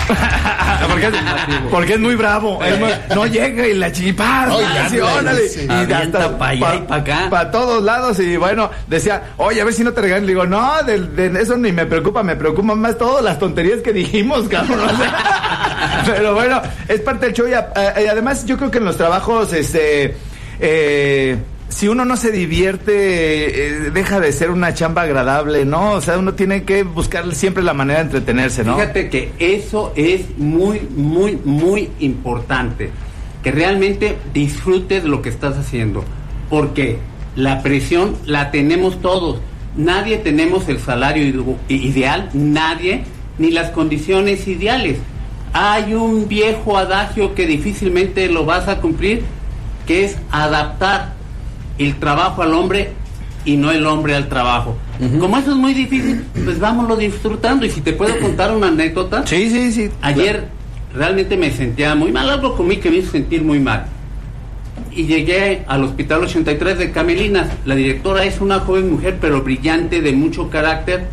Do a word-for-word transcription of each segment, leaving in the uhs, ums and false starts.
porque, es, porque es muy bravo. Es muy, no llega y la chipar. Oh, ya, sí, órale. sí. Y hasta para allá pa, y para acá. Para todos lados. Y bueno, decía, oye, a ver si no te regalan. Le digo, no, de, de eso ni me preocupa. Me preocupan más todas las tonterías que dijimos, cabrón. O sea, pero bueno, es parte del show. Y, y además, yo creo que en los trabajos, este. Eh, si uno no se divierte, eh, deja de ser una chamba agradable, ¿no? O sea, uno tiene que buscar siempre la manera de entretenerse, ¿no? Fíjate que eso es muy, muy, muy importante. Que realmente disfrutes de lo que estás haciendo. Porque la presión la tenemos todos. Nadie tenemos el salario ideal, nadie, ni las condiciones ideales. Hay un viejo adagio que difícilmente lo vas a cumplir, que es adaptar el trabajo al hombre y no el hombre al trabajo. Uh-huh. Como eso es muy difícil, pues vámonos disfrutando. Y si te puedo contar una anécdota. Sí, sí, sí. Ayer claro. realmente me sentía muy mal, algo conmigo que me hizo sentir muy mal. Y llegué al Hospital ochenta y tres de Camelinas. La directora es una joven mujer, pero brillante, de mucho carácter.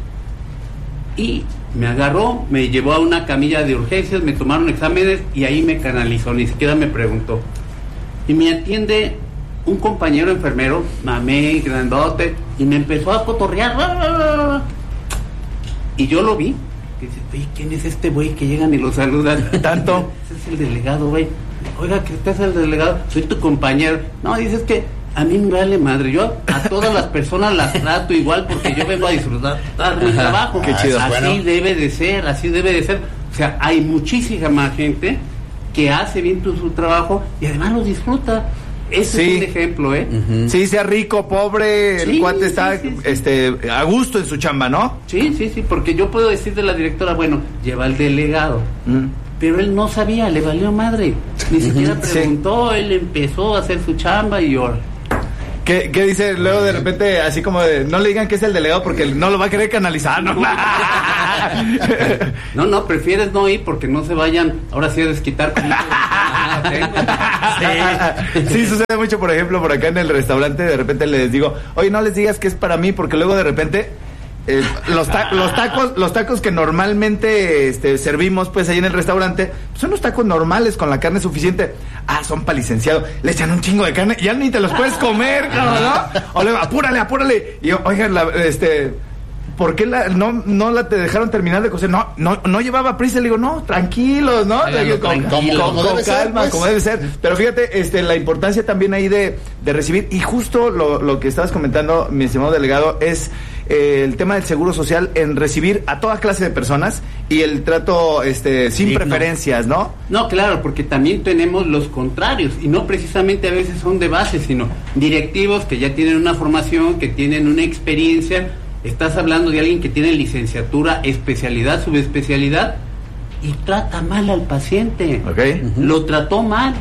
Y me agarró, me llevó a una camilla de urgencias, me tomaron exámenes y ahí me canalizó, ni siquiera me preguntó. Y me atiende un compañero enfermero, mamé, grandote, y me empezó a cotorrear. Y yo lo vi. Y dice, oye, ¿quién es este güey que llegan y lo saludan? Tanto. Ese es el delegado, güey. Oiga, que usted es el delegado. Soy tu compañero. No, dices que a mí me vale madre. Yo a todas las personas las trato igual porque yo vengo a disfrutar de mi trabajo. Qué chido. Así bueno. debe de ser, así debe de ser. O sea, hay muchísima más gente que hace bien tu, su trabajo y además lo disfruta. Ese sí. es un ejemplo, ¿eh? Uh-huh. Sí, sea rico, pobre, sí, el cuate está sí, sí, sí. este a gusto en su chamba, ¿no? Sí, sí, sí, porque yo puedo decir de la directora, bueno, lleva al delegado, uh-huh. pero él no sabía, le valió madre, ni siquiera preguntó, sí. él empezó a hacer su chamba y yo... ¿Qué, ¿Qué dice luego de repente, así como de, no le digan que es el delegado porque no lo va a querer canalizar, ¿no? No, no, prefieres no ir porque no se vayan, ahora sí a desquitar conmigo. Sí. Sí, sucede mucho, por ejemplo, por acá en el restaurante, de repente les digo, oye, no les digas que es para mí, porque luego de repente... Eh, los, ta- los tacos los tacos que normalmente este, servimos pues ahí en el restaurante son los tacos normales con la carne suficiente. Ah, son para licenciado, le echan un chingo de carne, ya ni te los puedes comer, cabrón, ¿no? O luego, apúrale, apúrale. Y yo, oigan, la, este ¿por qué la, no, no la te dejaron terminar de cocer? No, no, no llevaba prisa. Le digo, no, tranquilos, ¿no? Háganlo, con, tranquilo, con, como con debe calma, ser, pues. como debe ser. Pero fíjate, este, la importancia también ahí de, de recibir, y justo lo, lo que estabas comentando, mi estimado delegado, es eh, el tema del seguro social en recibir a toda clase de personas y el trato este sin sí, preferencias, ¿no? No, claro, porque también tenemos los contrarios, y no precisamente a veces son de base, sino directivos que ya tienen una formación, que tienen una experiencia. Estás hablando de alguien que tiene licenciatura, especialidad, subespecialidad, y trata mal al paciente. Okay. Uh-huh. Lo trató mal.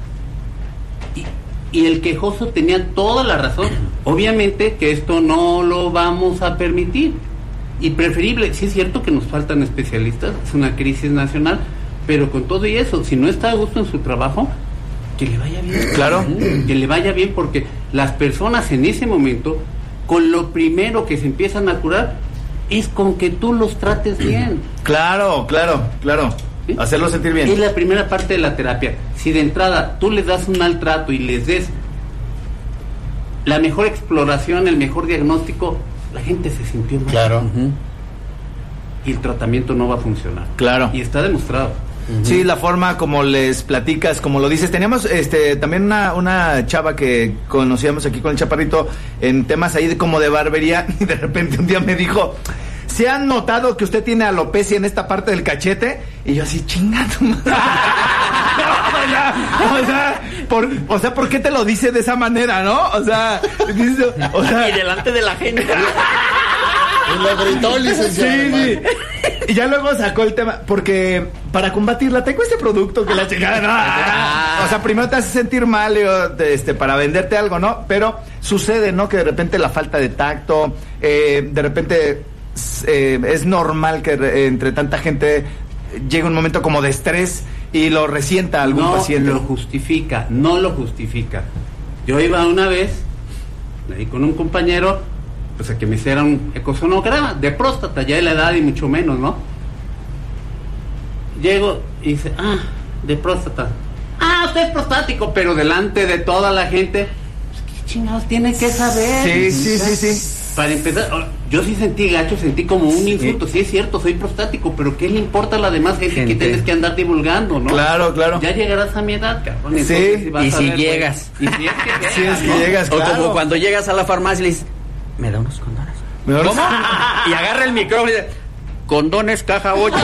Y, y el quejoso tenía toda la razón. Obviamente que esto no lo vamos a permitir. Y preferible, sí es cierto que nos faltan especialistas, es una crisis nacional, pero con todo y eso, si no está a gusto en su trabajo, que le vaya bien. Claro. Que le vaya bien, porque las personas en ese momento, con lo primero que se empiezan a curar es con que tú los trates bien. Claro, claro, claro. ¿Sí? Hacerlos sentir bien. Es la primera parte de la terapia. Si de entrada tú les das un mal trato y les des la mejor exploración, el mejor diagnóstico, la gente se sintió mal. Claro. Uh-huh. Y el tratamiento no va a funcionar. Claro. Y está demostrado. Uh-huh. Sí, la forma como les platicas, como lo dices. Teníamos este también una, una chava que conocíamos aquí con el Chaparrito en temas ahí de, como de barbería, y de repente un día me dijo, ¿se han notado que usted tiene alopecia en esta parte del cachete? Y yo así, chingado. o, sea, o, sea, por, o sea, ¿por qué te lo dice de esa manera, no? O sea, dice, o sea y delante de la gente. Y lo gritó el licenciado. Sí, sí. Y ya luego sacó el tema, porque para combatirla tengo este producto que la chingada, no, ah. O sea, primero te hace sentir mal, este, para venderte algo, ¿no? Pero sucede, ¿no? Que de repente la falta de tacto, eh, de repente eh, es normal que re, entre tanta gente llegue un momento como de estrés y lo resienta algún no paciente. No lo justifica, no lo justifica. Yo iba una vez ahí con un compañero, pues a que me hiciera un ecosonograma de próstata, ya de la edad y mucho menos, ¿no? llego y dice, ah, de próstata. Ah, usted es prostático, pero delante de toda la gente, ¿qué chingados tiene que saber? Sí, sí, sí, sí. Para empezar, yo sí sentí gacho, sentí como un insulto. Sí, es cierto, soy prostático, pero ¿qué le importa a la demás gente, gente. que tienes que andar divulgando, no? Claro, claro. Ya llegarás a mi edad, cabrón. Sí, si y si ver, llegas. Pues, y si es que llegas, sí, es que ¿no? llegas, O claro. como cuando llegas a la farmacia y le dices, ¿me da unos condones? Mejor- ¿Cómo? Y agarra el micrófono y dice, condones caja ocho.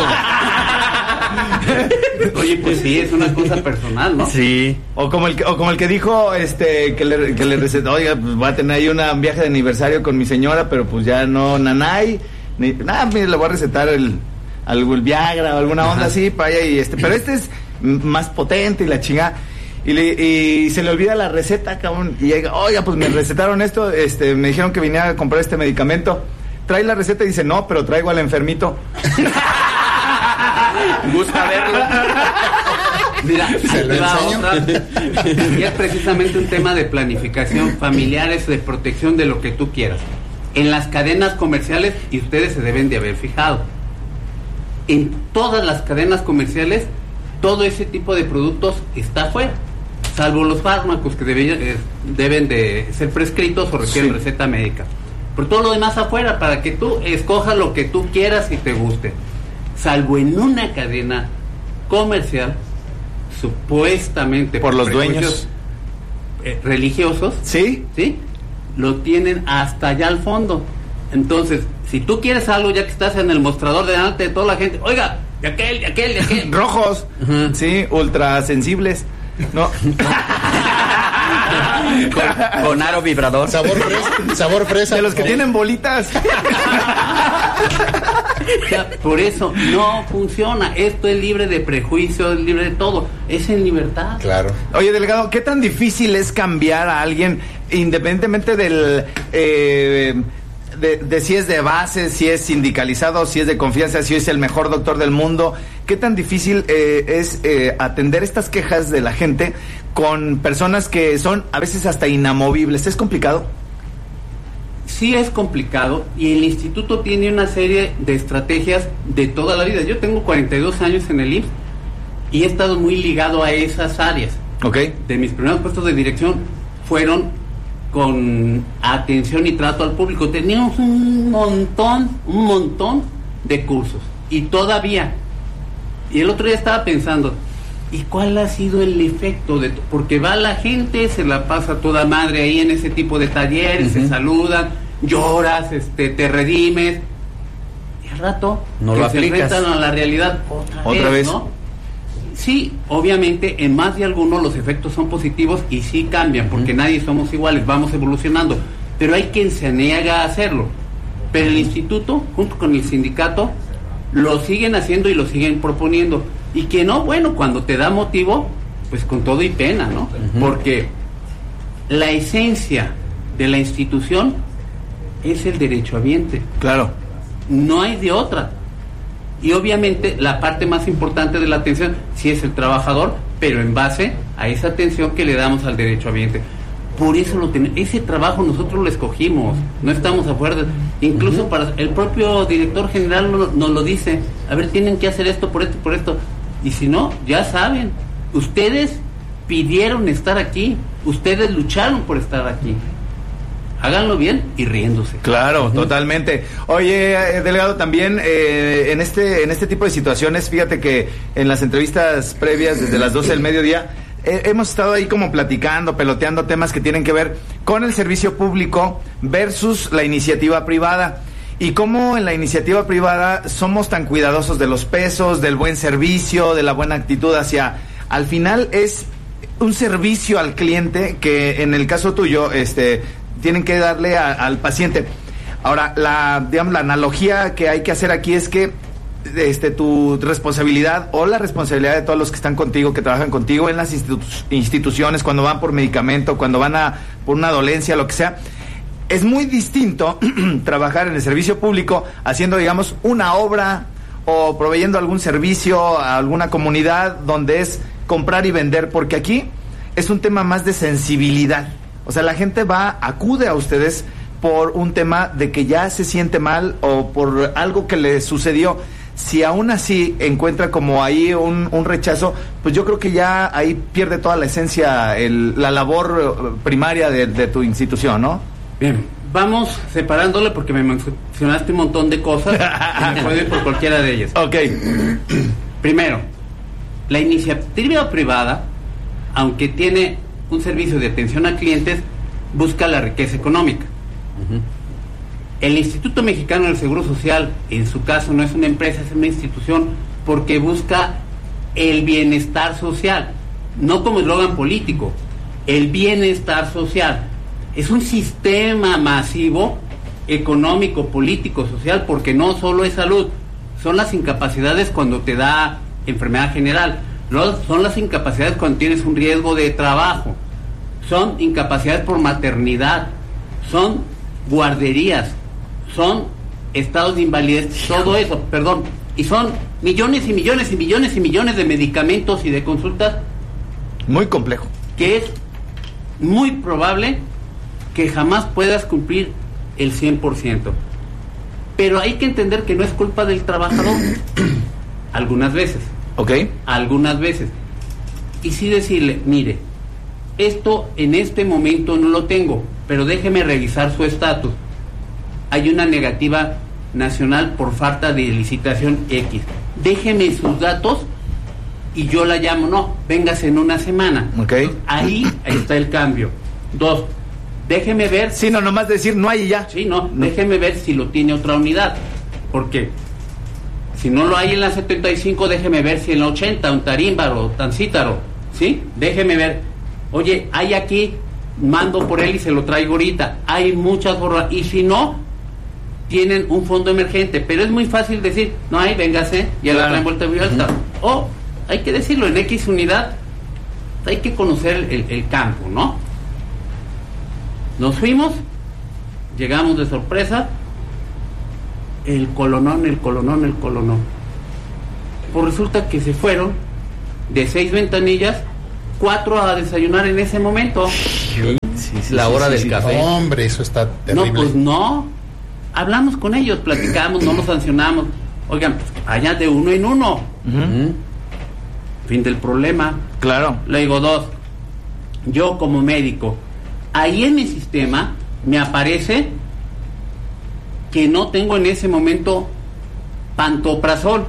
Oye, pues sí, es una cosa personal, ¿no? Sí. O como el que, o como el que dijo este que le, que le recetó, oiga, pues voy a tener ahí una, un viaje de aniversario con mi señora, pero pues ya no nanay, ni nada, mire, le voy a recetar el algo el Viagra o alguna onda. Ajá. Así para allá y este, pero este es m- más potente y la chingada. Y, le, y se le olvida la receta, cabrón, y llega, oiga, pues me recetaron esto, este, me dijeron que viniera a comprar este medicamento. Trae la receta y dice, no, pero traigo al enfermito. ¿Gusta verlo? Mira, ¿Se lo la enseño? otra, y es precisamente un tema de planificación familiares, de protección de lo que tú quieras. En las cadenas comerciales, y ustedes se deben de haber fijado, en todas las cadenas comerciales, todo ese tipo de productos está afuera, salvo los fármacos que deben, eh, deben de ser prescritos o requieren sí. receta médica. Por todo lo demás afuera, para que tú escojas lo que tú quieras y te guste. Salvo en una cadena comercial, supuestamente por, por los dueños eh, religiosos, ¿sí? ¿sí? Lo tienen hasta allá al fondo. Entonces, si tú quieres algo, ya que estás en el mostrador delante de toda la gente, oiga, de aquel, de aquel, de aquel. Rojos, uh-huh. Sí, ultra sensibles. No. con, con aro vibrador. Sabor fresa, sabor fresa. De los que tienen bolitas. O sea, por eso no funciona. Esto es libre de prejuicios, es libre de todo. Es en libertad. Claro. Oye, delegado, ¿qué tan difícil es cambiar a alguien independientemente del eh, de, de si es de base, si es sindicalizado, si es de confianza, si es el mejor doctor del mundo? ¿Qué tan difícil eh, es eh, atender estas quejas de la gente con personas que son a veces hasta inamovibles? ¿Es complicado? Sí es complicado, y el instituto tiene una serie de estrategias de toda la vida. Yo tengo cuarenta y dos años en el I M S S y he estado muy ligado a esas áreas. Okay. De mis primeros puestos de dirección fueron con atención y trato al público. Teníamos un montón, un montón de cursos, y todavía. Y el otro día estaba pensando, ¿y cuál ha sido el efecto de to-? Porque va la gente, se la pasa toda madre ahí en ese tipo de talleres, uh-huh. se saludan, lloras, este, te redimes, y al rato no que lo se aplicas. enfrentan a la realidad otra, otra vez, vez, ¿no? Sí, obviamente en más de algunos los efectos son positivos y sí cambian, porque uh-huh. nadie somos iguales, vamos evolucionando, pero hay quien se niega a hacerlo. Pero el instituto, junto con el sindicato, lo siguen haciendo y lo siguen proponiendo. Y que no, bueno, cuando te da motivo, pues con todo y pena, ¿no? Uh-huh. Porque la esencia de la institución es el derechohabiente. Claro. No hay de otra. Y obviamente la parte más importante de la atención sí es el trabajador, pero en base a esa atención que le damos al derechohabiente. Por eso lo ten- ese trabajo nosotros lo escogimos, no estamos afuera. Incluso uh-huh. para el propio director general nos, nos lo dice, a ver, tienen que hacer esto, por esto, por esto. Y si no, ya saben, ustedes pidieron estar aquí, ustedes lucharon por estar aquí. Háganlo bien y riéndose. Claro, uh-huh. totalmente. Oye, eh, delegado, también eh, en este en este tipo de situaciones, fíjate que en las entrevistas previas desde las doce del mediodía eh, hemos estado ahí como platicando, peloteando temas que tienen que ver con el servicio público versus la iniciativa privada. Y cómo en la iniciativa privada somos tan cuidadosos de los pesos, del buen servicio, de la buena actitud hacia... Al final es un servicio al cliente que en el caso tuyo, este... tienen que darle a, al paciente. Ahora, la, digamos, la analogía que hay que hacer aquí es que este, tu responsabilidad o la responsabilidad de todos los que están contigo, que trabajan contigo en las institu- instituciones, cuando van por medicamento, cuando van a por una dolencia, lo que sea, es muy distinto trabajar en el servicio público haciendo, digamos, una obra o proveyendo algún servicio a alguna comunidad donde es comprar y vender, porque aquí es un tema más de sensibilidad. O sea, la gente va, acude a ustedes por un tema de que ya se siente mal o por algo que le sucedió. si aún así encuentra como ahí un, un rechazo, pues yo creo que ya ahí pierde toda la esencia, el, la labor primaria de, de tu institución, ¿no? Bien, vamos separándole porque me mencionaste un montón de cosas y me puedo ir por cualquiera de ellas. Ok. Primero, la iniciativa privada, aunque tiene un servicio de atención a clientes, busca la riqueza económica. Uh-huh. El Instituto Mexicano del Seguro Social, en su caso, no es una empresa, es una institución porque busca el bienestar social, no como eslogan político, el bienestar social. Es un sistema masivo, económico, político, social, porque no solo es salud, son las incapacidades cuando te da enfermedad general, no, son las incapacidades cuando tienes un riesgo de trabajo, son incapacidades por maternidad, son guarderías, son estados de invalidez, todo eso, perdón, y son millones y millones y millones y millones de medicamentos y de consultas. Muy complejo. Que es muy probable que jamás puedas cumplir el cien por ciento. Pero hay que entender que no es culpa del trabajador. Algunas veces. Ok. Algunas veces. Y sí decirle, mire, esto en este momento no lo tengo, pero déjeme revisar su estatus. Hay una negativa nacional por falta de licitación X. Déjeme sus datos y yo la llamo. No, véngase en una semana. Ok. Ahí está el cambio. Dos, déjeme ver. Sí, no, nomás decir no hay y ya. Sí, no, no, déjeme ver si lo tiene otra unidad. Porque si no lo hay en la setenta y cinco, déjeme ver si en la ochenta, un Tarímbaro, Tancítaro, ¿sí? Déjeme ver. Oye, hay aquí, mando por él y se lo traigo ahorita. Hay muchas borras. Y si no, tienen un fondo emergente. Pero es muy fácil decir, no hay, véngase, ya claro. La traen vuelta muy alta. Uh-huh. O hay que decirlo, en X unidad hay que conocer el, el campo, ¿no? Nos fuimos, llegamos de sorpresa, el colonón, el colonón, el colonón. Pues resulta que se fueron de seis ventanillas, cuatro a desayunar en ese momento. Sí, sí, sí, la hora sí, del sí, café. Hombre, eso está terrible. No, pues no. Hablamos con ellos, platicamos, no los sancionamos. Oigan, pues allá de uno en uno. Uh-huh. Fin del problema. Claro. Le digo, dos, yo como médico, ahí en mi sistema me aparece que no tengo en ese momento pantoprazol.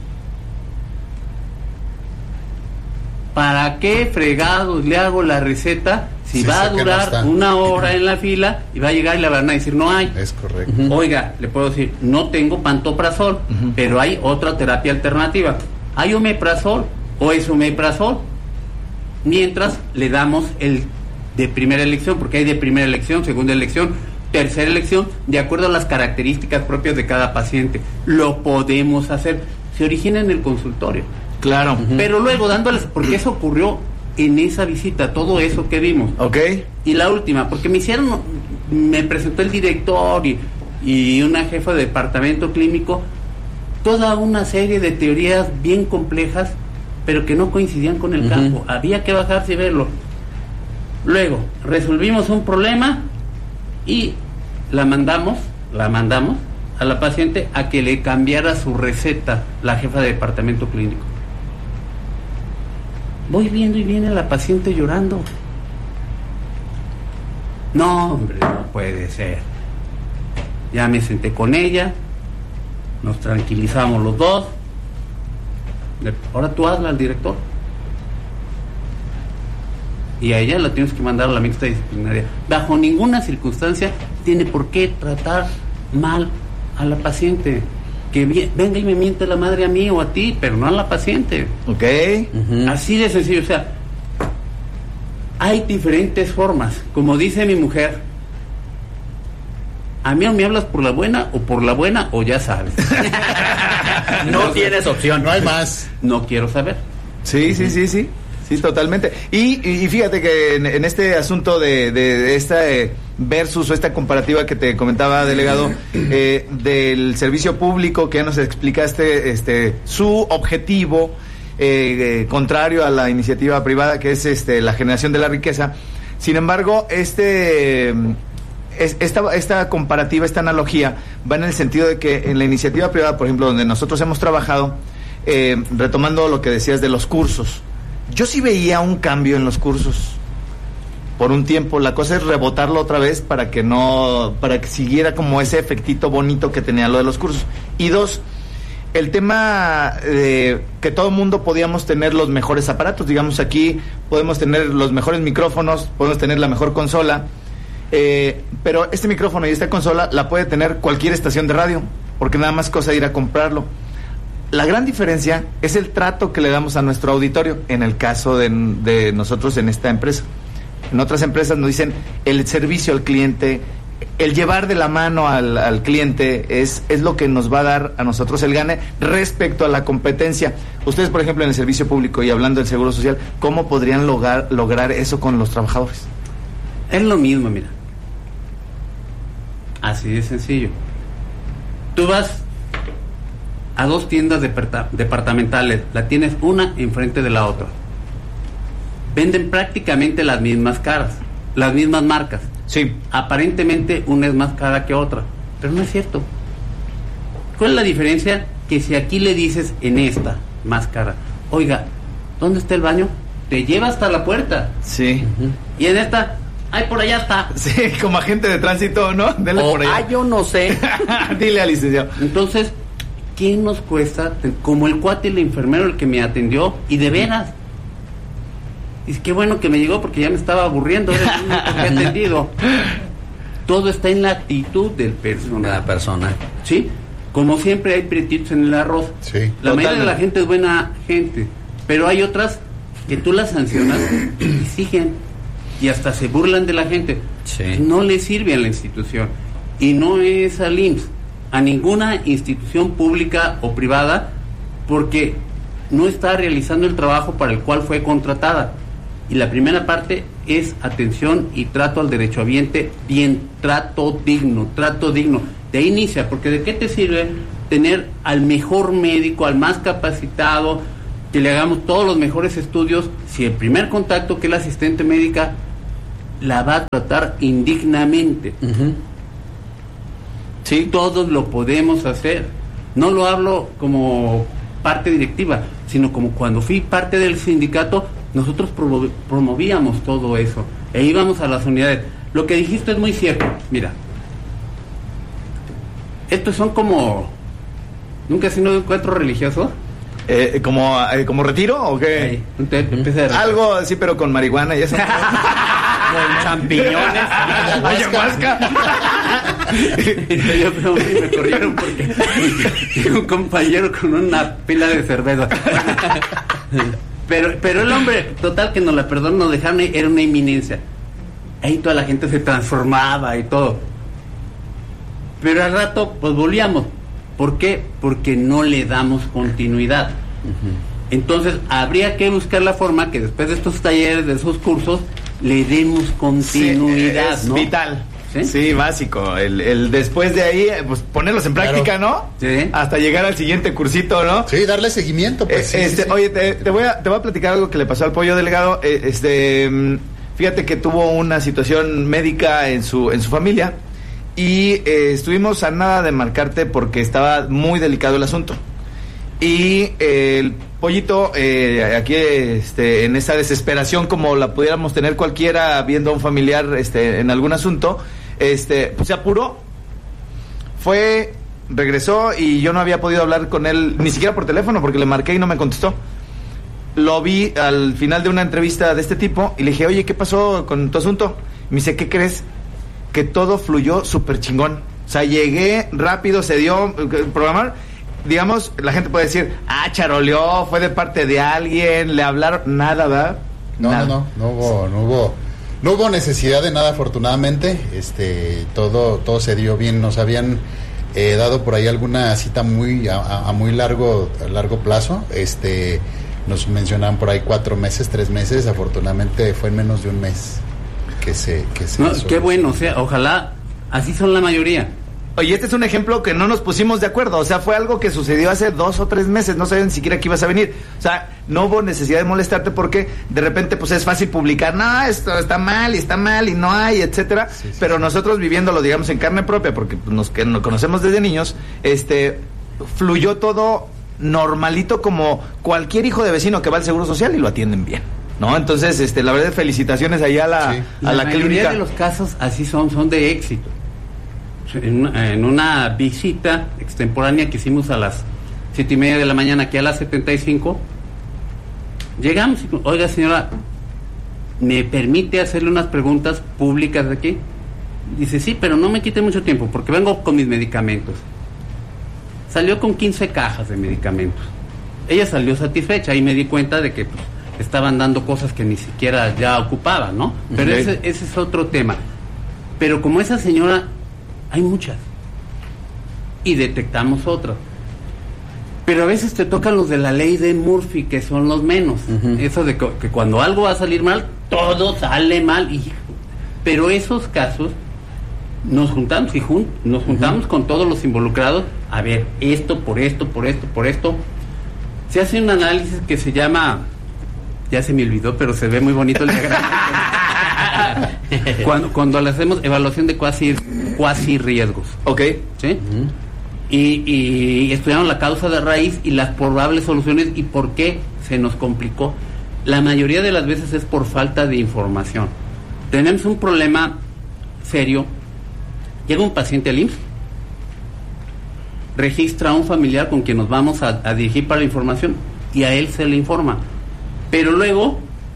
¿Para qué fregados le hago la receta si sí, va a durar no una hora en la fila y va a llegar y le van a decir no hay? Es correcto. Uh-huh. Oiga, le puedo decir, no tengo pantoprazol, uh-huh. pero hay otra terapia alternativa. ¿Hay omeprazol o es omeprazol? Mientras le damos el de primera elección, porque hay de primera elección, segunda elección, tercera elección, de acuerdo a las características propias de cada paciente. Lo podemos hacer. Se origina en el consultorio. Claro. Uh-huh. Pero luego dándoles, porque eso ocurrió en esa visita, todo eso que vimos. Ok. Y la última, porque me hicieron, me presentó el director y, y una jefa de departamento clínico, toda una serie de teorías bien complejas, pero que no coincidían con el uh-huh. campo. Había que bajarse y verlo. Luego, resolvimos un problema y la mandamos, la mandamos a la paciente a que le cambiara su receta, la jefa de departamento clínico. Voy viendo y viene la paciente llorando. No, hombre, no puede ser. Ya me senté con ella, nos tranquilizamos los dos. Ahora tú hazla al director. Y a ella la tienes que mandar a la mixta disciplinaria. Bajo ninguna circunstancia tiene por qué tratar mal a la paciente. Que vi- venga y me miente la madre a mí o a ti, pero no a la paciente. Ok. Uh-huh. Así de sencillo. O sea, hay diferentes formas. Como dice mi mujer, a mí o me hablas por la buena o por la buena o ya sabes. No tienes opción. No hay más. No quiero saber. Sí, sí, sí, sí. Sí, totalmente. Y, y fíjate que en, en este asunto de, de, de esta eh, versus o esta comparativa que te comentaba, delegado, eh, del servicio público, que ya nos explicaste este su objetivo eh, eh, contrario a la iniciativa privada, que es este la generación de la riqueza. Sin embargo, este es, esta, esta comparativa, esta analogía, va en el sentido de que en la iniciativa privada, por ejemplo, donde nosotros hemos trabajado, eh, retomando lo que decías de los cursos, yo sí veía un cambio en los cursos por un tiempo. La cosa es rebotarlo otra vez para que no, para que siguiera como ese efectito bonito que tenía lo de los cursos. Y dos, el tema de que todo el mundo podíamos tener los mejores aparatos. Digamos, aquí podemos tener los mejores micrófonos, podemos tener la mejor consola, eh, pero este micrófono y esta consola la puede tener cualquier estación de radio, porque nada más cosa de ir a comprarlo. La gran diferencia es el trato que le damos a nuestro auditorio, en el caso de, de nosotros en esta empresa. En otras empresas nos dicen el servicio al cliente, el llevar de la mano al, al cliente es, es lo que nos va a dar a nosotros el gane respecto a la competencia. Ustedes, por ejemplo, en el servicio público y hablando del Seguro Social, ¿cómo podrían lograr, lograr eso con los trabajadores? Es lo mismo, mira. Así de sencillo. Tú vas a dos tiendas departa- departamentales, la tienes una enfrente de la otra. Venden prácticamente las mismas caras, las mismas marcas. Sí. Aparentemente una es más cara que otra, pero no es cierto. ¿Cuál es la diferencia? Que si aquí le dices en esta más cara, oiga, ¿dónde está el baño? Te lleva hasta la puerta. Sí. Uh-huh. Y en esta, ay, por allá está. Sí, como agente de tránsito, ¿no? Dele O, por allá. ah, yo no sé. Dile al licenciado. Entonces, ¿qué nos cuesta? Como el cuate, el enfermero, el que me atendió, y de veras. Y qué bueno que me llegó porque ya me estaba aburriendo, era el único que he atendido. Todo está en la actitud del personal. La persona. ¿Sí? Como siempre hay pretitos en el arroz. Sí. La Totalmente. mayoría de la gente es buena gente, pero hay otras que tú las sancionas y siguen. Y hasta se burlan de la gente. Sí. No le sirve a la institución. Y no es al I M S S, a ninguna institución pública o privada, porque no está realizando el trabajo para el cual fue contratada. Y la primera parte es atención y trato al derechohabiente, bien, trato digno, trato digno. De ahí inicia, porque ¿de qué te sirve tener al mejor médico, al más capacitado, que le hagamos todos los mejores estudios, si el primer contacto, que es la asistente médica, la va a tratar indignamente? Uh-huh. Sí, todos lo podemos hacer. No lo hablo como parte directiva, sino como cuando fui parte del sindicato, nosotros promo- promovíamos todo eso e íbamos a las unidades. Lo que dijiste es muy cierto. Mira, estos son como, ¿nunca has sido un encuentro religioso? Eh, ¿como, eh, ¿Como retiro o qué? Ahí, entonces, empieza a- Algo así, pero con marihuana y eso. Con champiñones. Ayahuasca. Yo pregunté y me corrieron porque llegó un compañero con una pila de cerveza. Pero, pero el hombre, total, que nos la perdonó, nos dejaron, era una eminencia. Ahí toda la gente se transformaba y todo. Pero al rato, pues volvíamos. ¿Por qué? Porque no le damos continuidad. Uh-huh. Entonces, habría que buscar la forma que después de estos talleres, de esos cursos, le demos continuidad, sí, es ¿no? vital. ¿Sí? Sí, básico. El, el después de ahí, pues ponerlos en práctica, Claro. ¿no? Sí. Hasta llegar al siguiente cursito, ¿no? Sí, darle seguimiento, pues. Eh, sí, este, sí, sí. Oye, te, te voy a te voy a platicar algo que le pasó al pollo delegado. Eh, este, mm, fíjate que tuvo una situación médica en su en su familia y eh, estuvimos a nada de marcarte porque estaba muy delicado el asunto. Y eh, el pollito, eh, aquí este, en esa desesperación como la pudiéramos tener cualquiera viendo a un familiar este, en algún asunto, este, pues se apuró, fue, regresó y yo no había podido hablar con él ni siquiera por teléfono porque le marqué y no me contestó. Lo vi al final de una entrevista de este tipo y le dije, oye, ¿qué pasó con tu asunto? Y me dice, ¿qué crees? Que todo fluyó súper chingón. O sea, llegué rápido, se dio programar. Digamos, la gente puede decir, ah, charoleó, fue de parte de alguien, le hablaron, nada, ¿verdad? No, Nada. no, no, no hubo, no hubo, no hubo necesidad de nada, afortunadamente. Este, todo, todo se dio bien. Nos habían eh, dado por ahí alguna cita muy a, a- a muy largo, a largo plazo. Este, nos mencionaban por ahí cuatro meses, tres meses. Afortunadamente fue en menos de un mes que se, que se No, hizo. qué bueno, o sea, ojalá, así son la mayoría. Oye, este es un ejemplo que no nos pusimos de acuerdo, o sea, fue algo que sucedió hace dos o tres meses, no sabían ni siquiera que ibas a venir, o sea, no hubo necesidad de molestarte porque de repente pues es fácil publicar, no, esto está mal y está mal y no hay, etcétera, sí, sí, pero sí. Nosotros viviéndolo, digamos, en carne propia, porque nos, que nos conocemos desde niños, este, fluyó todo normalito como cualquier hijo de vecino que va al Seguro Social y lo atienden bien, ¿no? Entonces, este, la verdad, felicitaciones ahí a la, sí. a la, la clínica. La mayoría de los casos así son, son de éxito. En una, en una visita extemporánea que hicimos a las siete y media de la mañana, aquí a las setenta y cinco, llegamos y, oiga señora, ¿me permite hacerle unas preguntas públicas de aquí? Dice, sí, pero no me quite mucho tiempo, porque vengo con mis medicamentos. Salió con quince cajas de medicamentos. Ella salió satisfecha y me di cuenta de que pues, estaban dando cosas que ni siquiera ya ocupaba, ¿no? Pero okay. ese, ese es otro tema. Pero como esa señora, hay muchas. Y detectamos otras. Pero a veces te tocan los de la ley de Murphy, que son los menos. Uh-huh. Eso de que, que cuando algo va a salir mal, todo sale mal. Y, pero esos casos, nos juntamos y jun, nos juntamos uh-huh. con todos los involucrados. A ver, esto, por esto, por esto, por esto. Se hace un análisis que se llama... Ya se me olvidó, pero se ve muy bonito el diagrama. cuando, cuando le hacemos evaluación de cuasi, cuasi riesgos. Ok. ¿Sí? Uh-huh. Y, y estudiaron la causa de raíz y las probables soluciones y por qué se nos complicó. La mayoría de las veces es por falta de información. Tenemos un problema serio. Llega un paciente al I M S S, registra a un familiar con quien nos vamos a, a dirigir para la información y a él se le informa. Pero luego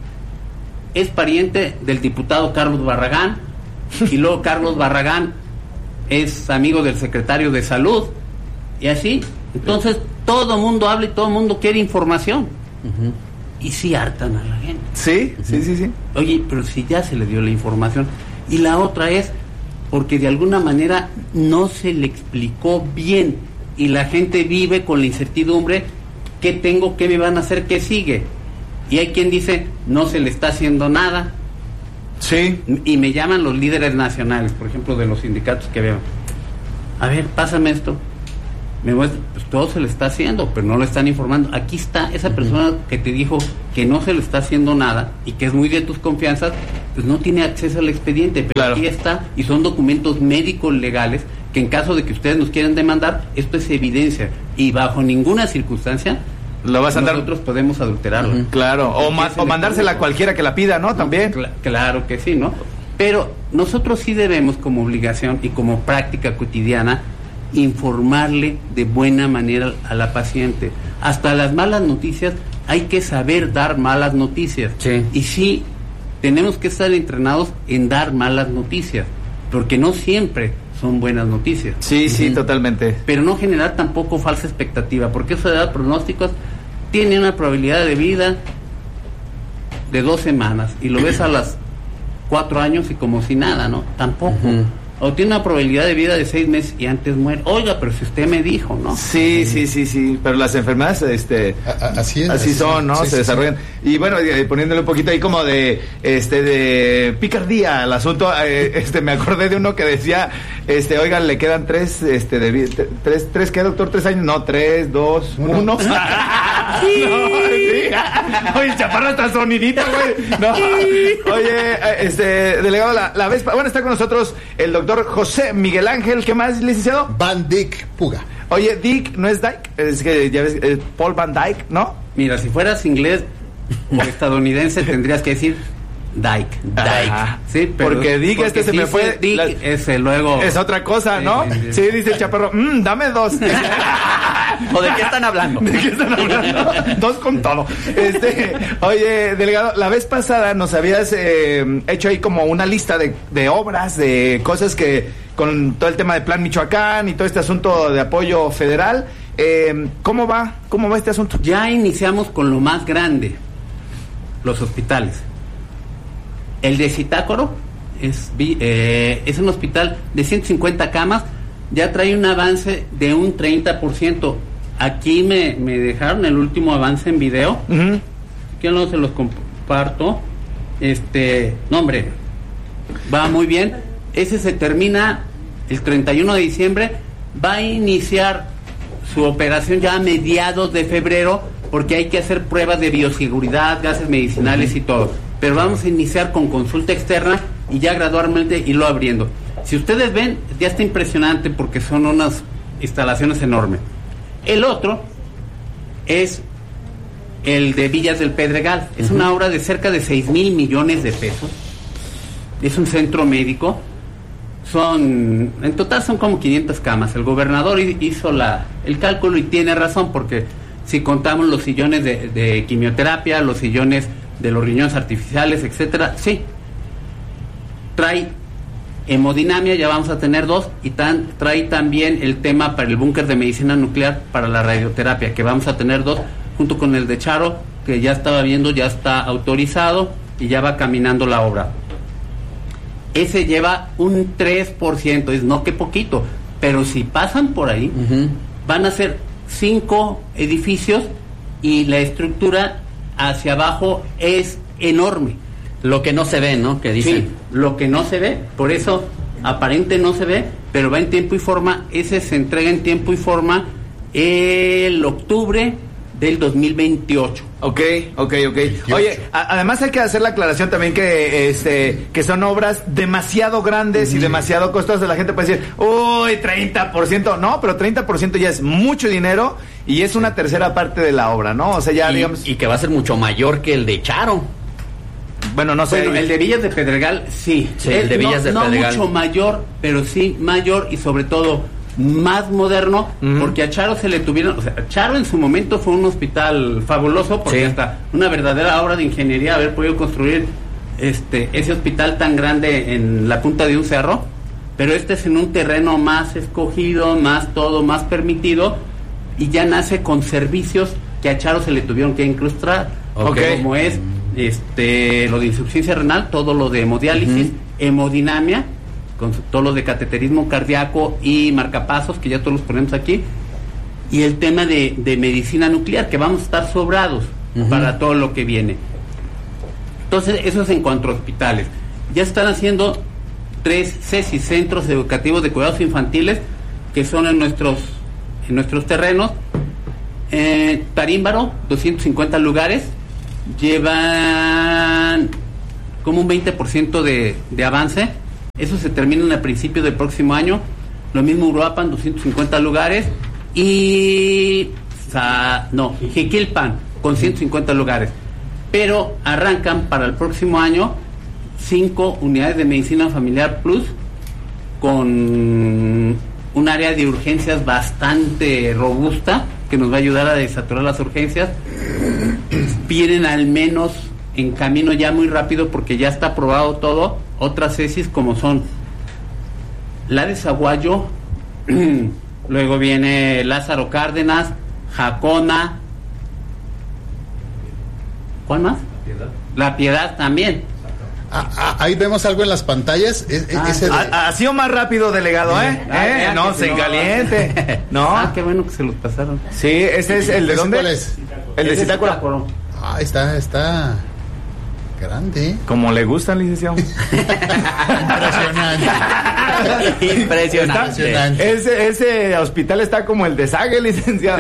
es pariente del diputado Carlos Barragán y luego Carlos Barragán es amigo del secretario de Salud y así. Entonces todo mundo habla y todo mundo quiere información. Uh-huh. Y sí hartan a la gente. Sí, uh-huh. sí, sí, sí. Oye, pero si ya se le dio la información. Y la otra es porque de alguna manera no se le explicó bien y la gente vive con la incertidumbre: ¿qué tengo? ¿Qué me van a hacer? ¿Qué sigue? Y hay quien dice, no se le está haciendo nada. Sí. Y me llaman los líderes nacionales, por ejemplo, de los sindicatos que veo. A ver, pásame esto. Me muestra, pues todo se le está haciendo, pero no lo están informando. Aquí está esa persona que te dijo que no se le está haciendo nada y que es muy de tus confianzas, pues no tiene acceso al expediente. Pero claro. Aquí está, y son documentos médicos legales que en caso de que ustedes nos quieran demandar, esto es evidencia. Y bajo ninguna circunstancia lo vas a andar... nosotros podemos adulterarlo. Uh-huh. Claro, o, ma- o mandársela a cualquiera que la pida, ¿no? También. Cl- claro que sí, ¿no? Pero nosotros sí debemos, como obligación y como práctica cotidiana, informarle de buena manera a la paciente. Hasta las malas noticias hay que saber dar malas noticias. Sí. Y sí, tenemos que estar entrenados en dar malas noticias, porque no siempre son buenas noticias. Sí, sí, uh-huh. totalmente. Pero no generar tampoco falsa expectativa, porque eso de dar pronósticos tiene una probabilidad de vida de dos semanas y lo ves a las cuatro años y como si nada, ¿no? Tampoco. Uh-huh. O tiene una probabilidad de vida de seis meses y antes muere. Oiga, pero si usted me dijo, ¿no? Sí, sí, sí, sí. Pero las enfermedades, este, a, a, así es, así son, ¿no? Sí, Se sí, desarrollan. Sí. Y bueno, eh, poniéndole un poquito ahí como de, este, de picardía al asunto. Eh, este, me acordé de uno que decía, este, oigan, le quedan tres, este, de vida, tres, tres, ¿qué, doctor? Tres años, no, tres, dos, uno. uno. Sí. No, sí. Oye, chaparra hasta sonidita, güey. No. Oye, este, delegado, la, la vez, bueno, está con nosotros el doctor José Miguel Ángel. ¿Qué más, licenciado? Van Dyck Puga. Oye, Dick, ¿no es Dyke? Es que ya ves, eh, Paul Van Dyke, ¿no? Mira, si fueras inglés o estadounidense tendrías que decir Dyke. Dyke. Ajá. Sí, pero porque Dick porque este se si me fue. Dick, la, ese luego. Es otra cosa, ¿no? Sí, sí, sí. Sí, dice el chaparro, mmm, dame dos. ¿O de qué están hablando? ¿De qué están hablando? Dos con todo. Este, oye, delegado, la vez pasada nos habías eh, hecho ahí como una lista de, de obras, de cosas que, con todo el tema de Plan Michoacán y todo este asunto de apoyo federal. Eh, ¿Cómo va? ¿Cómo va este asunto? Ya iniciamos con lo más grande, los hospitales. El de Zitácuaro es, eh, es un hospital de ciento cincuenta camas, ya trae un avance de un treinta por ciento. Aquí me, me dejaron el último avance en video. Uh-huh. Que no se los comparto. Este, no, hombre, va muy bien. Ese se termina el treinta y uno de diciembre, va a iniciar su operación ya a mediados de febrero, porque hay que hacer pruebas de bioseguridad, gases medicinales y todo. Pero vamos a iniciar con consulta externa y ya gradualmente irlo abriendo. Si ustedes ven, ya está impresionante porque son unas instalaciones enormes. El otro es el de Villas del Pedregal. Es uh-huh. una obra de cerca de seis mil millones de pesos. Es un centro médico. Son, en total son como quinientas camas. El gobernador hizo la, el cálculo y tiene razón, porque si contamos los sillones de, de quimioterapia, los sillones de los riñones artificiales, etcétera, sí. Trae hemodinamia, ya vamos a tener dos, y tan, trae también el tema para el búnker de medicina nuclear para la radioterapia, que vamos a tener dos, junto con el de Charo, que ya estaba viendo, ya está autorizado y ya va caminando la obra. Ese lleva un tres por ciento, es no que poquito, pero si pasan por ahí, uh-huh. van a ser cinco edificios y la estructura hacia abajo es enorme. Lo que no se ve, ¿no? Que dicen. Sí, lo que no se ve, por eso aparente no se ve, pero va en tiempo y forma. Ese se entrega en tiempo y forma el octubre del dos mil veintiocho. Ok, ok, ok. Oye, a, además hay que hacer la aclaración también que este que son obras demasiado grandes uh-huh. y demasiado costosas. La gente puede decir, uy, treinta por ciento. No, pero treinta por ciento ya es mucho dinero y es una tercera parte de la obra, ¿no? O sea, ya y, digamos... Y que va a ser mucho mayor que el de Charo. Bueno, no sé. Bueno, el de Villas de Pedregal, sí. Sí, el de Villas no, de no Pedregal. No mucho mayor, pero sí mayor y sobre todo más moderno, uh-huh. porque a Charo se le tuvieron, o sea, Charo en su momento fue un hospital fabuloso, porque sí. hasta una verdadera obra de ingeniería haber podido construir este ese hospital tan grande en la punta de un cerro, pero este es en un terreno más escogido, más todo, más permitido, y ya nace con servicios que a Charo se le tuvieron que incrustar, okay. como es este lo de insuficiencia renal, todo lo de hemodiálisis, uh-huh. hemodinamia, con todo lo de cateterismo cardíaco y marcapasos, que ya todos los ponemos aquí, y el tema de, de medicina nuclear, que vamos a estar sobrados uh-huh. para todo lo que viene. Entonces, eso es en cuanto a hospitales. Ya están haciendo tres C E S I, Centros Educativos de Cuidados Infantiles, que son en nuestros, en nuestros terrenos. Eh, Tarímbaro, doscientos cincuenta lugares, llevan como un veinte por ciento de, de avance. Eso se termina a principios del próximo año. Lo mismo Uruapan, doscientos cincuenta lugares. Y... Sa, no, Jiquilpan, con ciento cincuenta lugares. Pero arrancan para el próximo año cinco unidades de medicina familiar plus, con un área de urgencias bastante robusta, que nos va a ayudar a desaturar las urgencias. Vienen al menos en camino ya muy rápido, porque ya está aprobado todo. Otras C E S Is como son la de Zaguayo, luego viene Lázaro Cárdenas, Jacona, ¿cuál más? La Piedad, la Piedad también. Ah, ah, ahí vemos algo en las pantallas. Es, ah, ese de... Ha sido más rápido, delegado, ¿eh? Ah, ¿Eh? No, se encaliente. No. Ah, qué bueno que se los pasaron. Sí, ese es el de dónde. ¿Cuál es? El de Zitácuaro. Ah, está, está grande. Como le gusta, licenciado. Impresionante. Impresionante. Está, ese, ese hospital está como el de Sague, licenciado.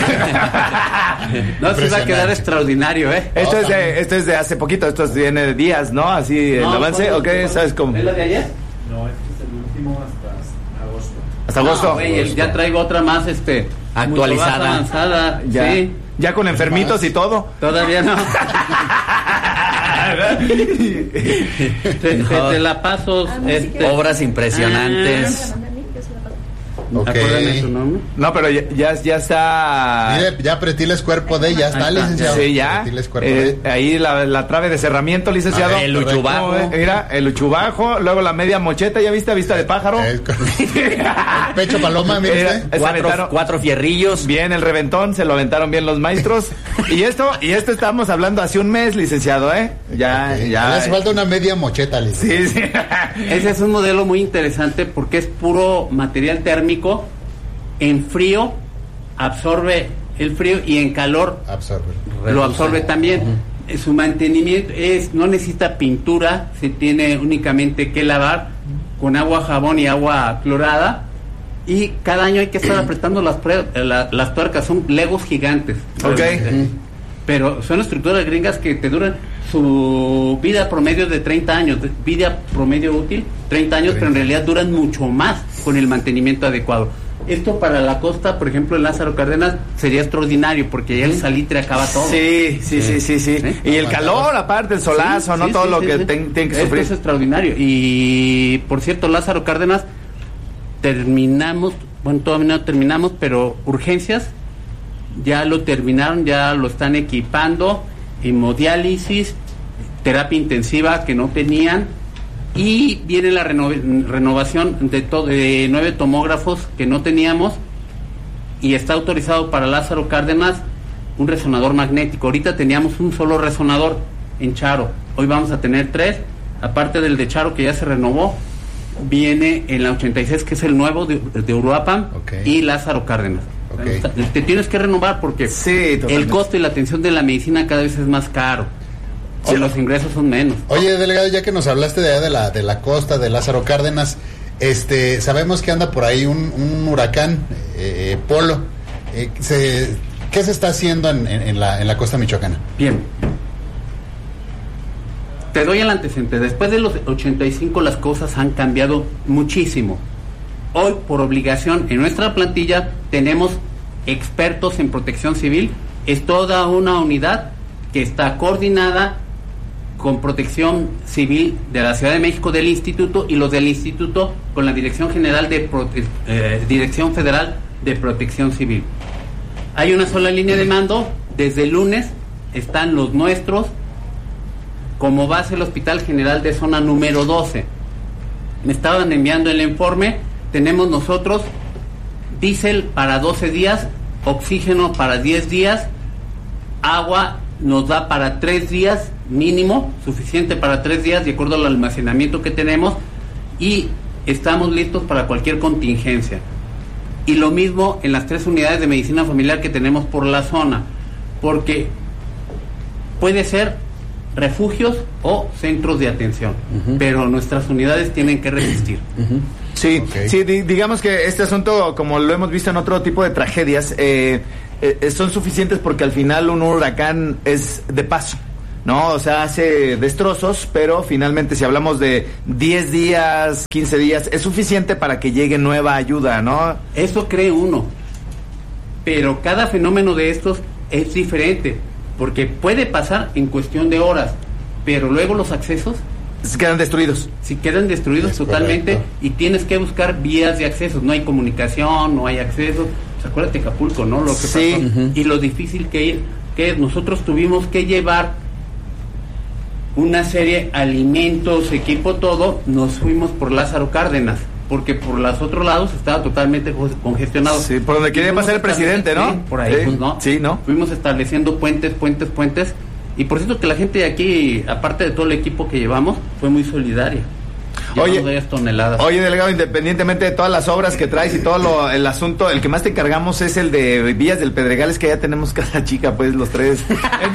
No, se va a quedar extraordinario, ¿eh? Esto, oh, es de, esto es de hace poquito, esto tiene de días, ¿no? Así el no, avance, ¿ok? ¿Sabes cómo? ¿Es lo de ayer? No, este es el último hasta agosto. ¿Hasta agosto? No, wey, agosto. Ya traigo otra más, este... actualizada. Más avanzada, ya. Sí. Ya con enfermitos más. Y todo. Todavía no. te, te, te la paso. Ah, este, obras impresionantes. Ah, okay. Acuérdame su nombre. No, pero ya, ya, ya está. Mire, ya Pretiles cuerpo de ella, está, licenciado. Sí, ya. Eh, de... Ahí la, la trave de cerramiento, licenciado. Ver, el uchubajo. Eh, mira, el uchubajo, luego la media mocheta, ¿ya viste? ¿Vista de pájaro? El, el pecho paloma, mire usted. Cuatro, cuatro fierrillos. Bien, el reventón, se lo aventaron bien los maestros. Y esto, y esto estábamos hablando hace un mes, licenciado, ¿eh? Ya, okay. ya. Le hace falta una media mocheta, licenciado. Sí, sí. Ese es un modelo muy interesante porque es puro material térmico. En frío absorbe el frío y en calor absorbe. lo absorbe también. Uh-huh. Su mantenimiento es no necesita pintura, se tiene únicamente que lavar con agua, jabón y agua clorada. Y cada año hay que estar apretando las, pre- la, las tuercas, son legos gigantes. Ok. Uh-huh. Pero son estructuras gringas que te duran su vida promedio de treinta años, vida promedio útil treinta años, pero en realidad duran mucho más con el mantenimiento adecuado. Esto para la costa, por ejemplo, en Lázaro Cárdenas, sería extraordinario porque ya el salitre acaba todo. Sí, sí, sí, sí, sí. ¿Eh? Y el calor, aparte, el solazo, Sí, ¿no? sí, Todo sí, lo sí, que sí. ten- tienen que Esto sufrir. es extraordinario. Y, por cierto, Lázaro Cárdenas, terminamos, bueno, todavía no terminamos, pero urgencias, ya lo terminaron, ya lo están equipando, hemodiálisis, terapia intensiva que no tenían, y viene la reno- renovación de, to- de nueve tomógrafos que no teníamos, y está autorizado para Lázaro Cárdenas un resonador magnético. Ahorita teníamos un solo resonador en Charo, hoy vamos a tener tres, aparte del de Charo que ya se renovó, viene en la ochenta y seis que es el nuevo de, de Uruapan, Okay. y Lázaro Cárdenas. Okay. Te tienes que renovar porque Sí, el totalmente. costo y la atención de la medicina cada vez es más caro. Sí. O los ingresos son menos. Oye, delegado, ya que nos hablaste de, allá de la de la costa de Lázaro Cárdenas, este, sabemos que anda por ahí un, un huracán eh, Polo. Eh, se, ¿Qué se está haciendo en, en, en la, en la costa michoacana? Bien. Te doy el antecedente. Después de los ochenta y cinco las cosas han cambiado muchísimo. Hoy, por obligación, en nuestra plantilla tenemos expertos en protección civil. Es toda una unidad que está coordinada con Protección Civil de la Ciudad de México, del Instituto, y los del Instituto con la Dirección General de Prote- eh, Dirección Federal de Protección Civil. Hay una sola línea de mando. Desde el lunes están los nuestros como base el Hospital General de Zona número doce. Me estaban enviando el informe. Tenemos nosotros diésel para doce días, oxígeno para diez días, agua nos da para tres días mínimo, suficiente para tres días de acuerdo al almacenamiento que tenemos, y estamos listos para cualquier contingencia. Y lo mismo en las tres unidades de medicina familiar que tenemos por la zona, porque puede ser refugios o centros de atención, uh-huh. pero nuestras unidades tienen que resistir. Uh-huh. Sí, Okay. sí, di- digamos que este asunto, como lo hemos visto en otro tipo de tragedias, eh, eh, son suficientes porque al final un huracán es de paso, ¿no? O sea, hace destrozos, pero finalmente si hablamos de diez días, quince días, es suficiente para que llegue nueva ayuda, ¿no? Eso cree uno, pero cada fenómeno de estos es diferente, porque puede pasar en cuestión de horas, pero luego los accesos Se quedan destruidos. si quedan destruidos Es totalmente, correcto. y tienes que buscar vías de acceso. No hay comunicación, no hay acceso. Pues acuérdate Acapulco, ¿no? Lo que Sí. pasó. Uh-huh. Y lo difícil que, que nosotros tuvimos que llevar una serie, alimentos, equipo, todo. Nos fuimos por Lázaro Cárdenas, porque por los otros lados estaba totalmente co- congestionado. Sí, por donde quería Y fuimos pasar el presidente, ¿no? sí, por ahí, Sí. pues, ¿no? Sí, ¿no? Fuimos estableciendo puentes, puentes, puentes. Y por cierto que la gente de aquí, aparte de todo el equipo que llevamos, fue muy solidaria. Oye, Llevamos varias toneladas. Oye, delegado, independientemente de todas las obras que traes y todo lo, el asunto, el que más te encargamos es el de Villas del Pedregal, es que ya tenemos cada chica, pues, los tres.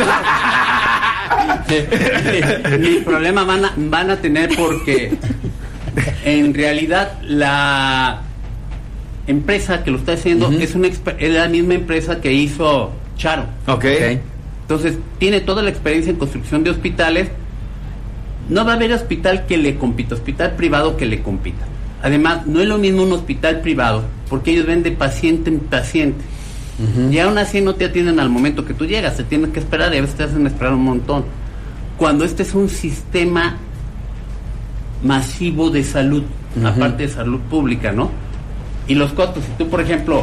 Mi problema van a, van a tener porque en realidad la empresa que lo está haciendo Uh-huh. es, una exper- es la misma empresa que hizo Charo. Ok. Entonces tiene toda la experiencia en construcción de hospitales. No va a haber hospital que le compita, hospital privado que le compita. Además, no es lo mismo un hospital privado, porque ellos ven de paciente en paciente. Uh-huh. Y aún así no te atienden al momento que tú llegas, te tienes que esperar, y a veces te hacen esperar un montón. Cuando este es un sistema masivo de salud, uh-huh. aparte de salud pública, ¿no? Y los costos, si tú, por ejemplo,